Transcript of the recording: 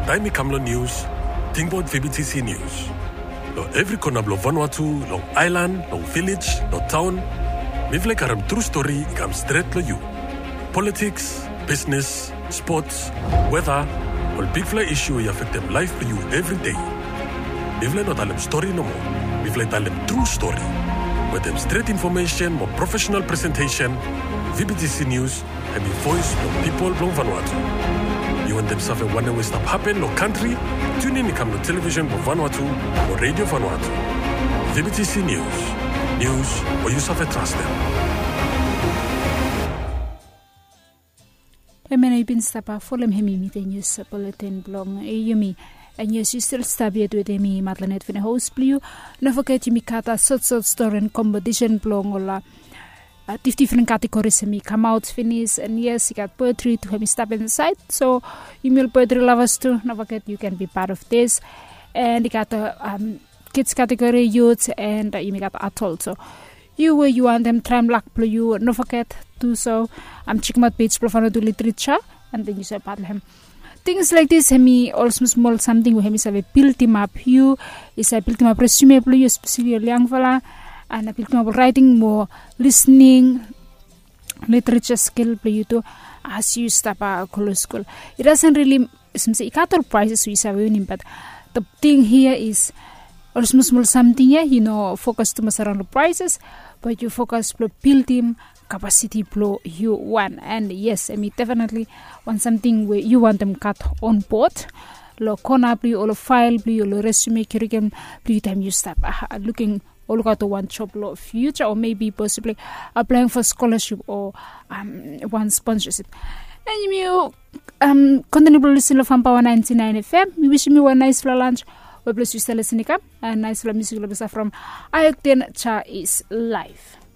Taimi Kamlo News, Tingbot VBTC News. Lo every corner of Vanuatu, lo island, lo village, lo town. Mivle karam true story ikam straight lo you. Politics, business, sports, weather, all big fly issue affect them life for you every day. Mivle not alem story no more. Mivle alem true story. With them straight information, more professional presentation, VBTC News, and the voice of people from Vanuatu. You want them something one way stop happen, no country, tune in come to television for Vanuatu or radio Vanuatu. VBTC News. News where you suffer trust them. Pemena ibin stapa folem hemi mite news bulletin blong yumi. En yes, you still stab it with me, Madeleine Vine host blue. No forget you mikata sort story and competition blong or different categories me come out finish. And yes, you got poetry to have me step in the site. So email poetry lovers too. No forget you can be part of this. And you got the kids category, youth, and you got adults. So you want them tram luck blue you. No forget to so checking out page profile to literature and then you say part him. Things like this, hemi also small something we hemi have built him up. You is a built him up resume, you especially young fella, and a built him up writing more, listening, literature skill, play you to as you step out of school. It doesn't really say capital prizes we have winning, but the thing here is also small something here, focus too much around the prizes, but you focus on building capacity blow you want. And yes, I mean definitely want something where you want them cut on board. Lo corner blue or file blue or resume curriculum blue time you start looking all got to one job lo future or maybe possibly applying for scholarship or one sponsorship. And you continue to listen to Power 99 FM. We wish you a nice lunch. We bless you still listening up and nice music from Ayokten Cha is live.